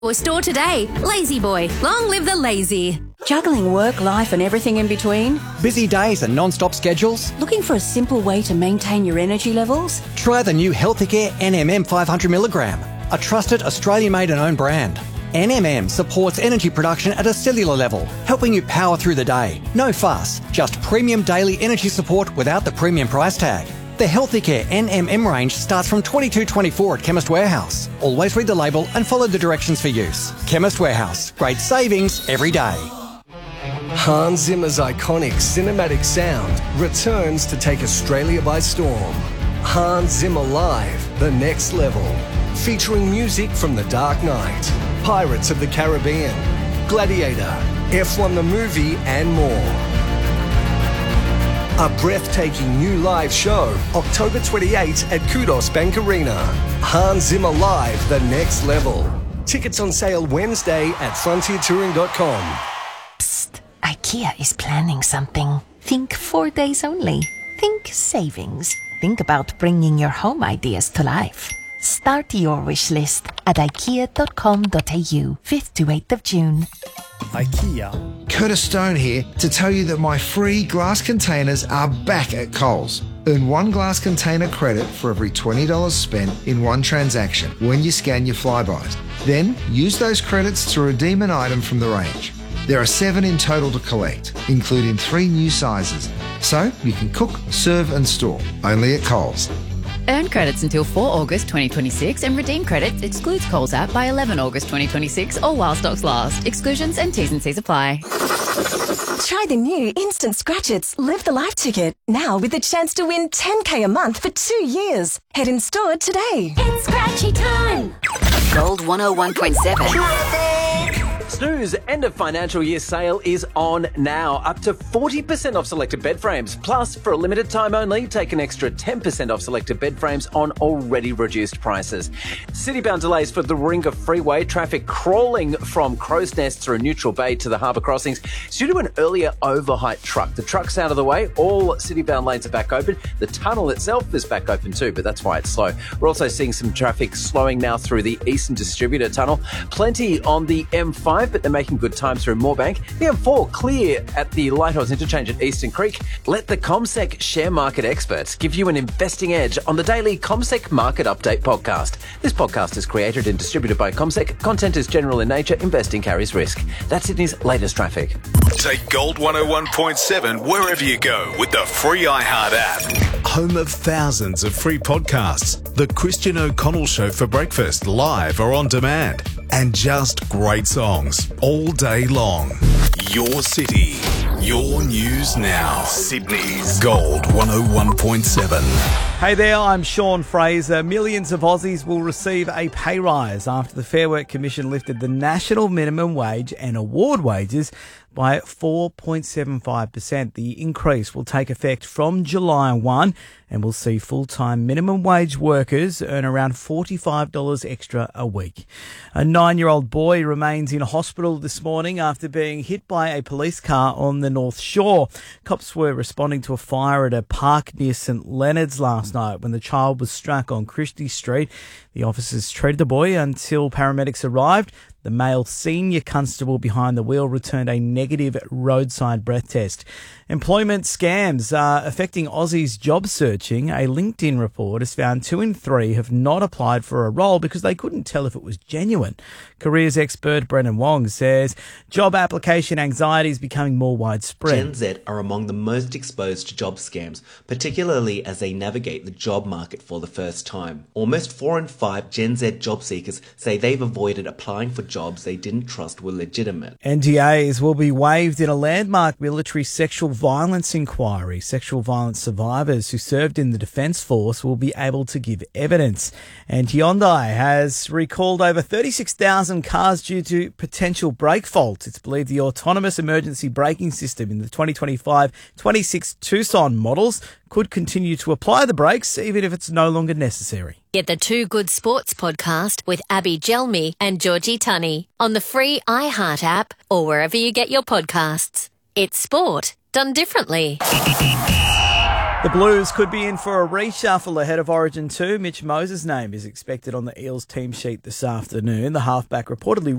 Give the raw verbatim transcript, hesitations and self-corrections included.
Or store today. Lazy Boy. Long live the lazy. Juggling work, life and everything in between? Busy days and non-stop schedules? Looking for a simple way to maintain your energy levels? Try the new Healthicare N M M five hundred milligram, a trusted Australian-made and owned brand. N M M supports energy production at a cellular level, helping you power through the day. No fuss, just premium daily energy support without the premium price tag. The Healthicare N M M range starts from twenty-two twenty-four at Chemist Warehouse. Always read the label and follow the directions for use. Chemist Warehouse. Great savings every day. Hans Zimmer's iconic cinematic sound returns to take Australia by storm. Hans Zimmer Live, The Next Level. Featuring music from The Dark Knight, Pirates of the Caribbean, Gladiator, F one the movie and more. A breathtaking new live show, October twenty-eighth at Kudos Bank Arena. Hans Zimmer Live, The Next Level. Tickets on sale Wednesday at frontier touring dot com. Psst, IKEA is planning something. Think four days only. Think savings. Think about bringing your home ideas to life. Start your wish list at ikea dot com dot a u, fifth to eighth of June. IKEA. Curtis Stone here to tell you that my free glass containers are back at Coles. Earn one glass container credit for every twenty dollars spent in one transaction when you scan your Flybuys. Then use those credits to redeem an item from the range. There are seven in total to collect, including three new sizes. So you can cook, serve and store. Only at Coles. Earn credits until the fourth of August twenty twenty-six and redeem credits excludes Coles app by the eleventh of August twenty twenty-six or while stocks last. Exclusions and T's and C's apply. Try the new Instant Scratch-Its Live the Life ticket, now with the chance to win ten K a month for two years. Head in store today. It's scratchy time. Gold one oh one point seven. Snooze end of financial year sale is on now. Up to forty percent off selected bed frames. Plus, for a limited time only, take an extra ten percent off selected bed frames on already reduced prices. City-bound delays for the Warringah Freeway. Traffic crawling from Crow's Nest through Neutral Bay to the harbour crossings. It's due to an earlier overheight truck. The truck's out of the way. All city-bound lanes are back open. The tunnel itself is back open too, but that's why it's slow. We're also seeing some traffic slowing now through the Eastern Distributor Tunnel. Plenty on the M five, but they're making good time through Moorebank. The M four clear at the Lighthouse Interchange at Eastern Creek. Let the CommSec share market experts give you an investing edge on the daily CommSec Market Update podcast. This podcast is created and distributed by CommSec. Content is general in nature. Investing carries risk. That's Sydney's latest traffic. Take Gold one oh one point seven wherever you go with the free iHeart app. Home of thousands of free podcasts. The Christian O'Connell Show for breakfast, live or on demand. And just great songs all day long. Your city, your news now. Sydney's Gold one oh one point seven. Hey there, I'm Sean Fraser. Millions of Aussies will receive a pay rise after the Fair Work Commission lifted the national minimum wage and award wages by four point seven five percent. The increase will take effect from July first and will see full-time minimum wage workers earn around forty-five dollars extra a week. A nine-year-old boy remains in hospital this morning after being hit by a police car on the North Shore. Cops were responding to a fire at a park near St Leonard's last night when the child was struck on Christie Street. The officers treated the boy until paramedics arrived. The male senior constable behind the wheel returned a negative roadside breath test. Employment scams are affecting Aussies' job searching. A LinkedIn report has found two in three have not applied for a role because they couldn't tell if it was genuine. Careers expert Brendan Wong says job application anxiety is becoming more widespread. Gen Z are among the most exposed to job scams, particularly as they navigate the job market for the first time. Almost four in five Gen Z job seekers say they've avoided applying for jobs they didn't trust were legitimate. N D As will be waived in a landmark military sexual violence inquiry. Sexual violence survivors who served in the Defence Force will be able to give evidence. And Hyundai has recalled over thirty-six thousand cars due to potential brake faults. It's believed the autonomous emergency braking system in the twenty twenty-five twenty-six Tucson models could continue to apply the brakes even if it's no longer necessary. Get the Two Good Sports podcast with Abby Gelmi and Georgie Tunney on the free iHeart app or wherever you get your podcasts. It's sport done differently. The Blues could be in for a reshuffle ahead of Origin two. Mitch Moses' name is expected on the Eels team sheet this afternoon. The halfback reportedly